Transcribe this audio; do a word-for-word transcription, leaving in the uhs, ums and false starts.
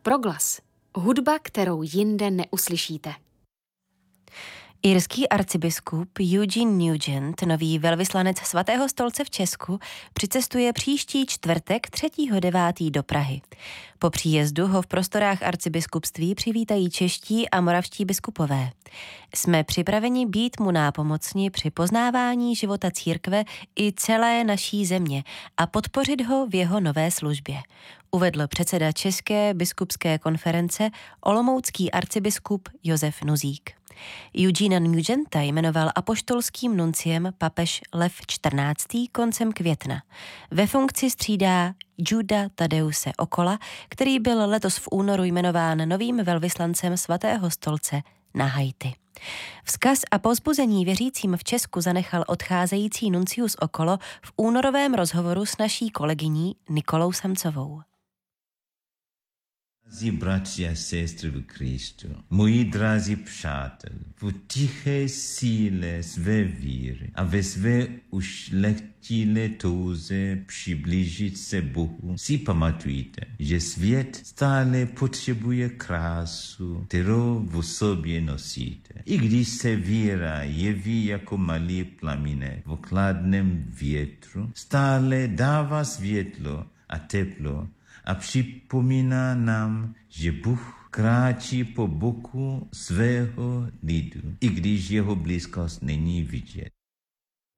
Proglas. Hudba, kterou jinde neuslyšíte. Irský arcibiskup Eugene Nugent, nový velvyslanec Svatého stolce v Česku, přicestuje příští čtvrtek třetího devátého do Prahy. Po příjezdu ho v prostorách arcibiskupství přivítají čeští a moravští biskupové. Jsme připraveni být mu nápomocni při poznávání života církve i celé naší země a podpořit ho v jeho nové službě, uvedl předseda České biskupské konference olomoucký arcibiskup Josef Nuzík. Eugena Nugenta jmenoval apoštolským nunciem papež Lev čtrnáctý koncem května. Ve funkci střídá Juda Tadeuse Okola, který byl letos v únoru jmenován novým velvyslancem Svatého stolce na Haiti. Vzkaz a povzbuzení věřícím v Česku zanechal odcházející nuncius Okolo v únorovém rozhovoru s naší kolegyní Nikolou Samcovou. Drazí bratři a sestry v Kristu, moji drazí přátel, v tiché síle své víry a ve své ušlechtilé touze přiblížit se Bohu si pamatujte, že svět stále potřebuje krásu, kterou v sobě nosíte. I když se víra jeví jako malý plamínek v chladném větru, stále dává světlo a teplo a připomíná nám, že Bůh kráčí po boku svého lidu, i když jeho blízkost není vidět.